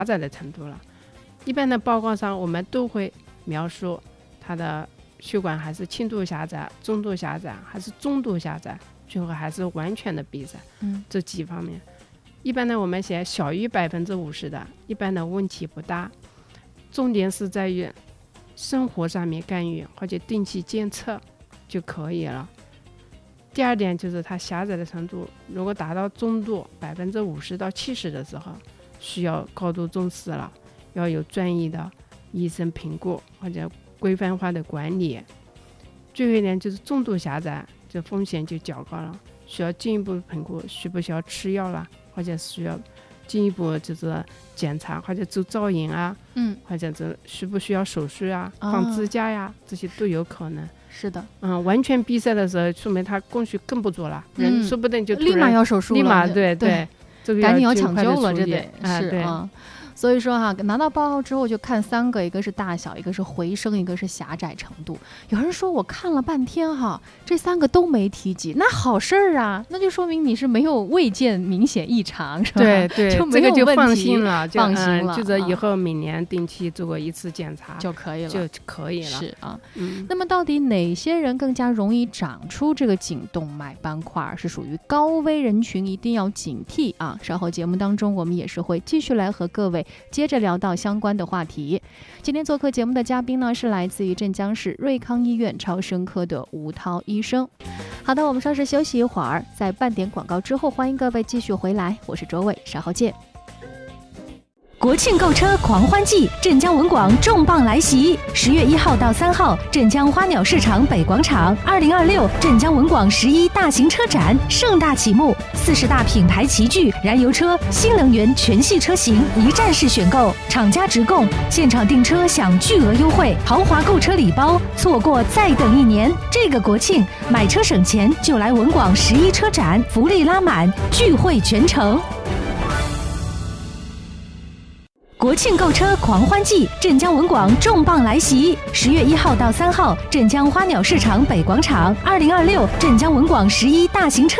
窄的程度了。一般的报告上我们都会描述它的血管还是轻度狭窄、中度狭窄还是中度狭窄，最后还是完全的闭塞，这几方面。一般呢我们写小于50%的，一般的问题不大，重点是在于生活上面干预或者定期监测就可以了。第二点就是它狭窄的程度如果达到中度50%到70%的时候，需要高度重视了，要有专业的医生评估或者规范化的管理。最后一点就是重度狭窄，这风险就较高了，需要进一步评估需不需要吃药了，或者需要进一步就是检查或者做造影啊，或者是需不需要手术啊，放支架呀，这些都有可能。 是的， 完全闭塞的时候，说明他供血更不足了，人说不定就立马要手术了， 立马对，这个赶紧要抢救了，这得是对。所以说拿到报告之后就看3个，一个是大小，一个是回声，一个是狭窄程度。有人说我看了半天这3个都没提及，那好事儿啊，那就说明你是没有未见明显异常，是吧？ 对， 就没有问题， 这个就放心了， 就是以后每年定期做过一次检查就可以了，是啊。那么到底哪些人更加容易长出这个颈动脉斑块，是属于高危人群，一定要警惕啊！稍后节目当中我们也是会继续来和各位接着聊到相关的话题。今天做客节目的嘉宾呢，是来自于镇江市瑞康医院超声科的吴涛医生。好的，我们稍事休息一会儿，在半点广告之后，欢迎各位继续回来，我是卓伟，稍后见。 国庆购车狂欢季，镇江文广重磅来袭！10月1号到3号，镇江花鸟市场北广场，2026镇江文广11大型车展盛大启幕，40大品牌齐聚，燃油车、新能源全系车型一站式选购，厂家直供，现场订车享巨额优惠，豪华购车礼包，错过再等1年。这个国庆买车省钱就来文广11车展，福利拉满，聚会全城。国庆购车狂欢季，镇江文广重磅来袭！10月1号到3号，镇江花鸟市场北广场，2026镇江文广11大型车